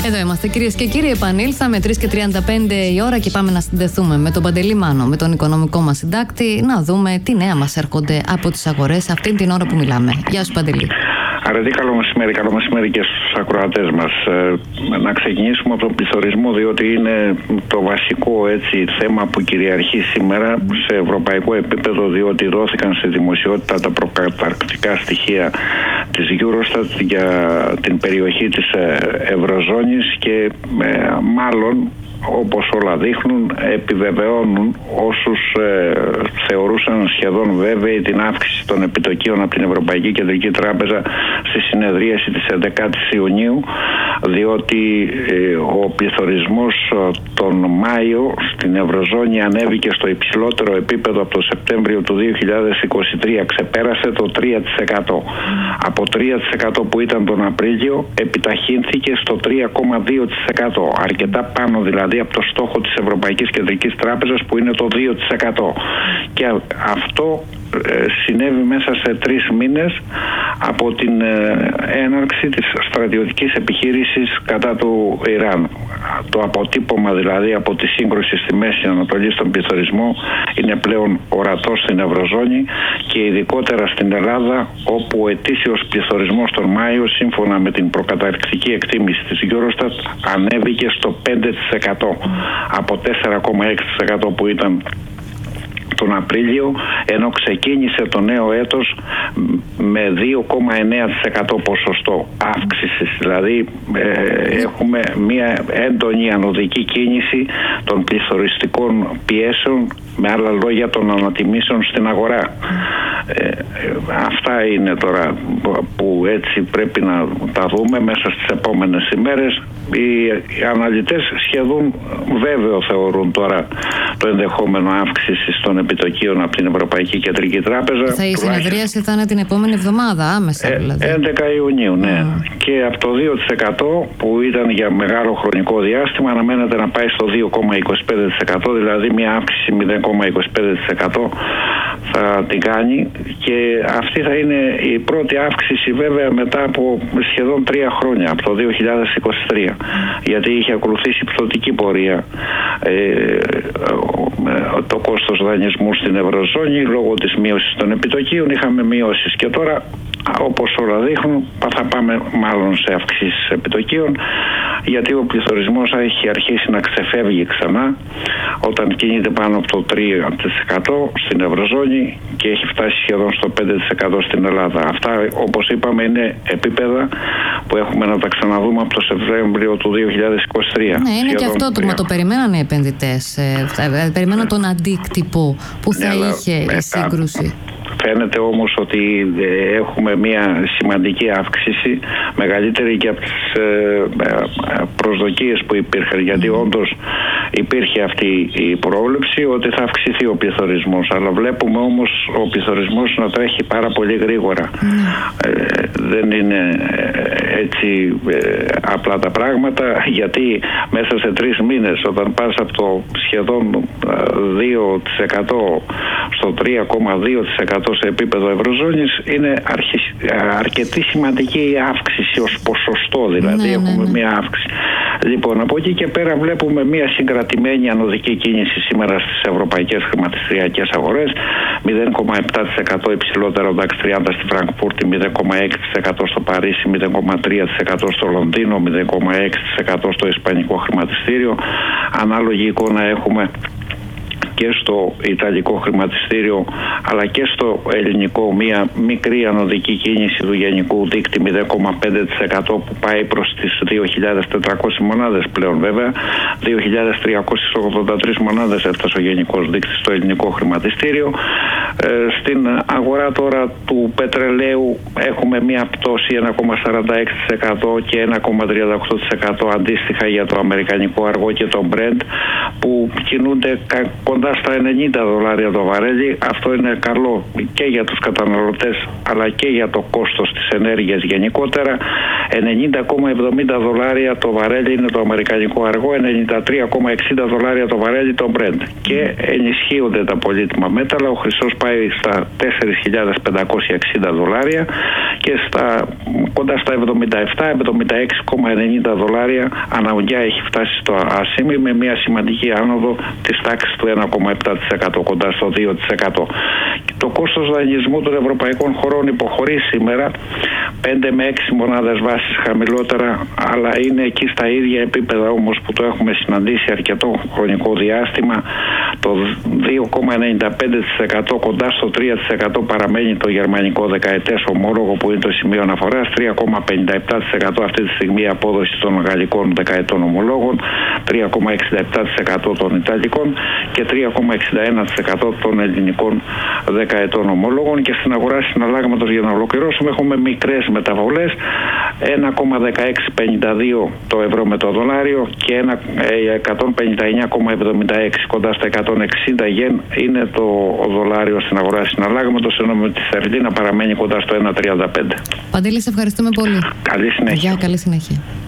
Εδώ είμαστε, κυρίες και κύριοι. Επανήλθαμε 3:35 η ώρα και πάμε να συνδεθούμε με τον Παντελή Μάνο, με τον οικονομικό μας συντάκτη, να δούμε τι νέα μας έρχονται από τις αγορές αυτήν την ώρα που μιλάμε. Γεια σου, Παντελή. Αρετή, καλό μεσημέρι και στους ακροατές μας. Να ξεκινήσουμε από τον πληθωρισμό, διότι είναι το βασικό θέμα που κυριαρχεί σήμερα σε ευρωπαϊκό επίπεδο, διότι δόθηκαν στη δημοσιότητα τα προκαταρκτικά στοιχεία της Eurostat για την περιοχή της Ευρωζώνης και μάλλον, όπως όλα δείχνουν, επιβεβαιώνουν όσους θεωρούσαν σχεδόν βέβαιη την αύξηση των επιτοκίων από την Ευρωπαϊκή Κεντρική Τράπεζα στη συνεδρίαση της 11ης Ιουνίου, διότι ο πληθωρισμός τον Μάιο στην Ευρωζώνη ανέβηκε στο υψηλότερο επίπεδο από το Σεπτέμβριο του 2023, ξεπέρασε το 3%. Από 3% που ήταν τον Απρίλιο επιταχύνθηκε στο 3,2%, αρκετά πάνω δηλαδή από το στόχο της Ευρωπαϊκής Κεντρικής Τράπεζας που είναι το 2%. Και αυτό συνέβη μέσα σε 3 μήνες από την έναρξη της στρατιωτικής επιχείρησης κατά του Ιράν. Το αποτύπωμα δηλαδή από τη σύγκρουση στη Μέση Ανατολή στον πληθωρισμό είναι πλέον ορατό στην Ευρωζώνη και ειδικότερα στην Ελλάδα, όπου ο ετήσιος πληθωρισμός τον Μάιο, σύμφωνα με την προκαταρκτική εκτίμηση της Eurostat, ανέβηκε στο 5% από 4,6% που ήταν τον Απρίλιο, ενώ ξεκίνησε το νέο έτος με 2,9% ποσοστό αύξησης. Δηλαδή έχουμε μια έντονη ανωδική κίνηση των πληθωριστικών πιέσεων, με άλλα λόγια των ανατιμήσεων στην αγορά. Αυτά είναι τώρα που έτσι πρέπει να τα δούμε μέσα στις επόμενες ημέρες. Οι αναλυτές σχεδόν βέβαιο θεωρούν τώρα το ενδεχόμενο αύξησης των επιτοκίων από την Ευρωπαϊκή Κεντρική Τράπεζα. Η συνεδρίαση θα είναι την επόμενη εβδομάδα, άμεσα δηλαδή. 11 Ιουνίου, ναι. Και από το 2% που ήταν για μεγάλο χρονικό διάστημα αναμένεται να πάει στο 2,25%, δηλαδή μια αύξηση 0,25% θα την κάνει, και αυτή θα είναι η πρώτη αύξηση βέβαια μετά από σχεδόν 3 χρόνια, από το 2023, γιατί είχε ακολουθήσει πτωτική πορεία το κόστος δανεισμού στην Ευρωζώνη λόγω της μείωσης των επιτοκίων. Είχαμε μειώσεις και τώρα, όπως όλα δείχνουν, θα πάμε μάλλον σε αυξήσεις επιτοκίων, γιατί ο πληθωρισμός έχει αρχίσει να ξεφεύγει ξανά όταν κινείται πάνω από το 3% στην Ευρωζώνη και έχει φτάσει σχεδόν στο 5% στην Ελλάδα. Αυτά, όπως είπαμε, είναι επίπεδα που έχουμε να τα ξαναδούμε από το Σεπτέμβριο του 2023. Ναι, είναι και αυτό το περιμένανε οι επενδυτές. Περιμέναν τον αντίκτυπο που θα είχε η σύγκρουση. Φαίνεται όμως ότι έχουμε μια σημαντική αύξηση, μεγαλύτερη και από τις προσδοκίες που υπήρχαν, γιατί όντως υπήρχε αυτή η πρόβλεψη ότι θα αυξηθεί ο πληθωρισμός, αλλά βλέπουμε όμως ο πληθωρισμός να τρέχει πάρα πολύ γρήγορα. Δεν είναι έτσι απλά τα πράγματα, γιατί μέσα σε 3 μήνες, όταν πας από το σχεδόν 2% στο 3,2% σε επίπεδο Ευρωζώνης, είναι αρκετή σημαντική η αύξηση ως ποσοστό, δηλαδή έχουμε μια αύξηση. Λοιπόν, από εκεί και πέρα βλέπουμε μια συγκρατημένη ανωδική κίνηση σήμερα στις ευρωπαϊκές χρηματιστηριακές αγορές, 0,7% υψηλότερο DAX 30 στη Φραγκφούρτη, 0,6% στο Παρίσι, 0,3% στο Λονδίνο, 0,6% στο Ισπανικό χρηματιστήριο. Ανάλογη εικόνα έχουμε και στο Ιταλικό χρηματιστήριο αλλά και στο ελληνικό, μια μικρή ανωδική κίνηση του γενικού δείκτη 0,5% που πάει προς τις 2.400 μονάδες πλέον βέβαια. 2.383 μονάδες έφτασε ο γενικός δείκτης στο ελληνικό χρηματιστήριο. Στην αγορά τώρα του πετρελαίου έχουμε μια πτώση 1,46% και 1,38% αντίστοιχα για το αμερικανικό αργό και το Brent, που κινούνται κοντά κοντά στα $90 το βαρέλι. Αυτό είναι καλό και για τους καταναλωτές αλλά και για το κόστος της ενέργειας γενικότερα. $90,70 το βαρέλι είναι το αμερικανικό αργό, $93,60 το βαρέλι το Brent. Και ενισχύονται τα πολύτιμα μέταλλα. Ο χρυσός πάει στα $4.560 και κοντά στα $77-76,90 αναουγγιά έχει φτάσει στο ασίμι, με μια σημαντική άνοδο της τάξης του 1,7%, κοντά στο 2%. Το κόστος δανεισμού των ευρωπαϊκών χωρών υποχωρεί σήμερα 5 με 6 μονάδες βάσης χαμηλότερα, αλλά είναι εκεί στα ίδια επίπεδα όμως που το έχουμε συναντήσει αρκετό χρονικό διάστημα. Το 2,95%, κοντά στο 3% παραμένει το γερμανικό δεκαετές ομόλογο, που είναι το σημείο αναφοράς. 3,57% αυτή τη στιγμή η απόδοση των γαλλικών δεκαετών ομολόγων, 3,67% των ιταλικών και 3,61% των ελληνικών δεκαετών ομολόγων. Και στην αγορά συναλλάγματος, για να ολοκληρώσουμε, έχουμε μικρές μεταβολές. 1,1652 το ευρώ με το δολάριο και 159,76, κοντά στα 160 γεν είναι ο δολάριο στην αγορά συναλλάγματος, ενώ με τη στερλίνα παραμένει κοντά στο 1,35. Παντελή, σε ευχαριστούμε πολύ. Καλή συνέχεια. Καλή συνέχεια.